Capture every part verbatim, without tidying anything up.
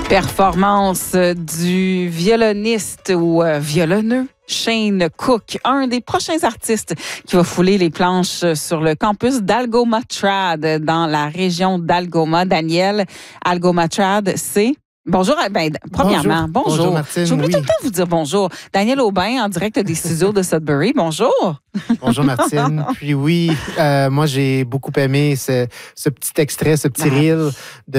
Performance du violoniste ou euh, violonneux Shane Cook, un des prochains artistes qui va fouler les planches sur le campus d'Algoma Trad dans la région d'Algoma. Daniel, Algoma Trad, c'est... Bonjour, ben, premièrement, bonjour. Bonjour, bonjour Martine. J'oublie oui. tout le temps de vous dire bonjour. Daniel Aubin, en direct des studios de Sudbury. Bonjour. Bonjour Martine. Puis oui, euh, moi j'ai beaucoup aimé ce, ce petit extrait, ce petit Ah. reel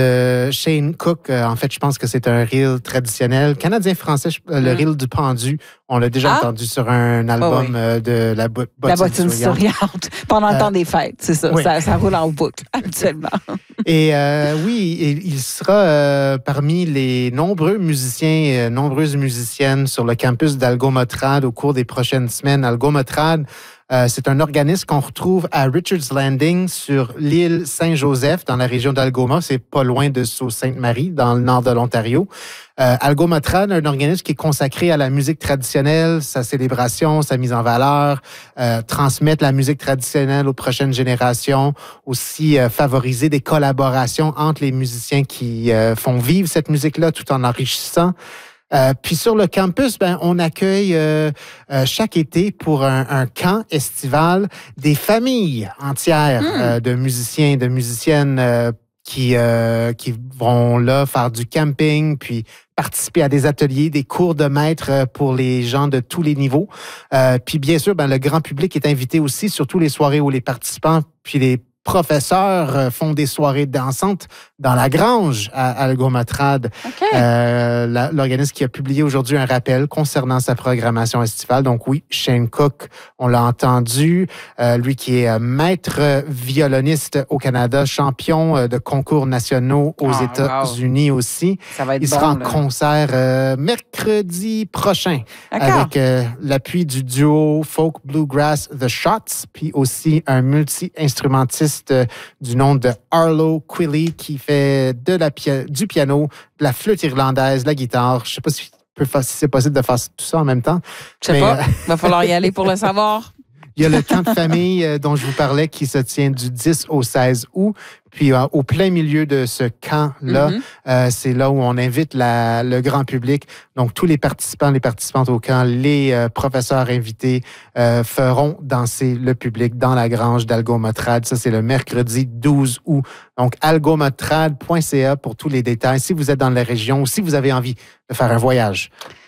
de Shane Cook. Euh, en fait, je pense que c'est un reel traditionnel canadien-français, je- le Mm. reel du pendu. On l'a déjà Ah. entendu sur un album Oh, oui. euh, de la bo- La bottine bottine souriante. souriante. Pendant le Euh, temps des fêtes, c'est ça. oui. ça. Ça roule en boucle, habituellement. Et euh, oui, il il sera euh, parmi les nombreux musiciens, euh, nombreuses musiciennes sur le campus d'Algoma Trad au cours des prochaines semaines. Algoma Trad, euh, c'est un organisme qu'on retrouve à Richards Landing sur l'île Saint-Joseph dans la région d'Algoma. C'est pas loin de Sault-Sainte-Marie, dans le nord de l'Ontario. Euh, Algoma Trad, un organisme qui est consacré à la musique traditionnelle, sa célébration, sa mise en valeur, euh, transmettre la musique traditionnelle aux prochaines générations, aussi euh, favoriser des collaborations entre les musiciens qui euh, font vivre cette musique-là tout en l'enrichissant. Euh, puis sur le campus, ben, on accueille euh, euh, chaque été pour un, un camp estival des familles entières Mm. euh, de musiciens, de musiciennes euh, qui, euh, qui vont là faire du camping, puis participer à des ateliers, des cours de maître euh, pour les gens de tous les niveaux. Euh, puis bien sûr, ben, le grand public est invité aussi, surtout les soirées où les participants puis les professeurs euh, font des soirées dansantes dans la grange à Algoma Trad. OK. Euh, la- l'organisme qui a publié aujourd'hui un rappel concernant sa programmation estivale. Donc oui, Shane Cook, on l'a entendu, euh, lui qui est euh, maître violoniste au Canada, champion euh, de concours nationaux aux Ah, États-Unis aussi. Ça va être Il bon, sera en là. concert euh, mercredi prochain D'accord. avec euh, l'appui du duo folk bluegrass The Shots, puis aussi un multi-instrumentiste euh, du nom de Arlo Quilly qui fait de la pia- du piano, de la flûte irlandaise, de la guitare. Je sais pas si, peut fa- si c'est possible de faire tout ça en même temps. Je sais Mais, pas. euh, Va falloir y aller pour le savoir. Il y a le camp de famille euh, dont je vous parlais qui se tient du dix au seize août. Puis euh, au plein milieu de ce camp-là, Mhm. euh, c'est là où on invite la- le grand public. Donc tous les participants, les participantes au camp, les euh, professeurs invités euh, feront danser le public dans la grange d'Algoma Trad. Ça, c'est le mercredi douze août. Donc algomatrad point c a pour tous les détails. Si vous êtes dans la région ou si vous avez envie de faire un voyage.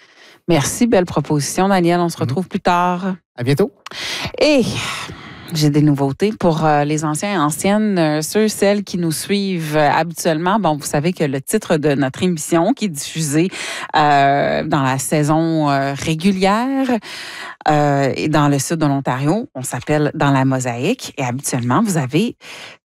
Merci, belle proposition, Daniel. On se retrouve plus tard. À bientôt. Et j'ai des nouveautés pour euh, les anciens et anciennes, euh, ceux, celles qui nous suivent euh, habituellement. Bon, vous savez que le titre de notre émission qui est diffusée euh, dans la saison euh, régulière euh, et dans le sud de l'Ontario, on s'appelle Dans la mosaïque. Et habituellement, vous avez,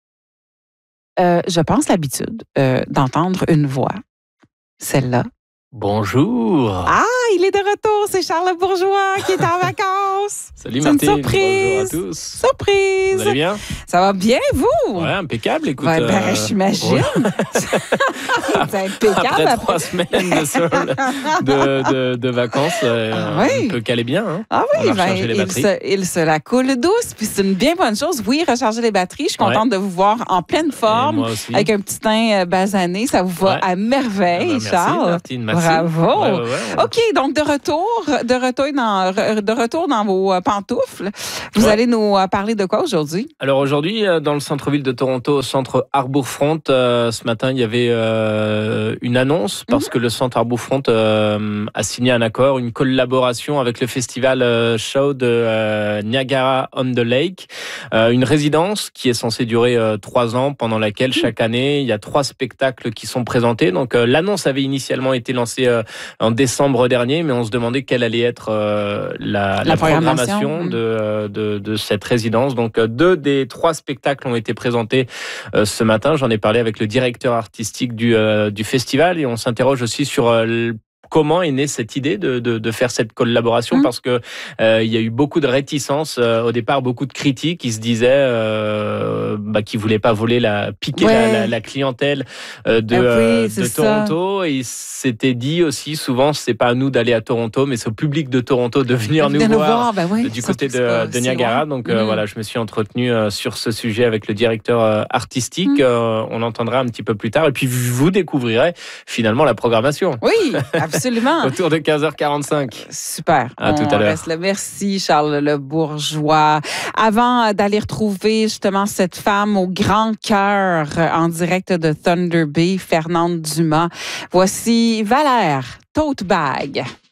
euh, je pense, l'habitude euh, d'entendre une voix, celle-là. Bonjour. Ah, il est de retour, c'est Charles Bourgeois qui est en vacances. Salut c'est une Martine. surprise. Bonjour à tous. Surprise! Vous allez bien? Ça va bien, vous? Ouais, impeccable. Écoute, Ouais, ben, euh, j'imagine. ouais. C'est impeccable. Après après- trois semaines de, sol- de, de, de vacances, euh, Ah oui. on peut caler bien. Hein? Ah On oui, a ben, rechargé les il, batteries. se, il se la coule douce, puis c'est une bien bonne chose. Oui, recharger les batteries. Je suis Ouais. contente de vous voir en pleine Et forme, moi aussi. avec un petit teint euh, basané. Ça vous va Ouais. à Ah merveille, bah, merci, Charles. Martine, merci. Bravo. Ouais, ouais, ouais. OK, donc de retour, de retour dans, de retour dans vos euh, pantoufles. Vous Ouais. allez nous euh, parler de quoi aujourd'hui? Alors aujourd'hui, euh, dans le centre-ville de Toronto, au centre Harbourfront, euh, ce matin, il y avait euh, une annonce parce Mhm. que le centre Harbourfront euh, a signé un accord, une collaboration avec le festival euh, show de euh, Niagara-on-the-Lake, euh, une résidence qui est censée durer euh, trois ans, pendant laquelle chaque année, il y a trois spectacles qui sont présentés. Donc euh, l'annonce avait initialement été lancée euh, en décembre dernier, mais on se demandait quelle allait être euh, la, La la programmation, programmation mhm. de, euh, de, de cette résidence. Donc euh, deux des trois spectacles ont été présentés euh, ce matin. J'en ai parlé avec le directeur artistique du, euh, du festival et on s'interroge aussi sur euh, comment est née cette idée de, de, de faire cette collaboration, mmh. parce que euh, il y a eu beaucoup de réticences euh, au départ, beaucoup de critiques qui se disaient euh, bah, qu'ils voulaient pas voler la piquer ouais. la, la, la clientèle euh, de, ah oui, euh, de Toronto. Et ils s'étaient dit aussi souvent, c'est pas à nous d'aller à Toronto, mais c'est au public de Toronto de venir nous, nous voir, voir ben oui, du côté de, de Niagara. Donc euh, mmh. voilà, je me suis entretenu euh, sur ce sujet avec le directeur euh, artistique. Mmh. Euh, on entendra un petit peu plus tard, et puis vous découvrirez finalement la programmation. Oui, absolument. Autour de quinze heures quarante-cinq. Super. À on tout à l'heure. Reste là. Merci, Charles Le Bourgeois. Avant d'aller retrouver justement cette femme au grand cœur en direct de Thunder Bay, Fernande Dumas, voici Valère, Tote Bag.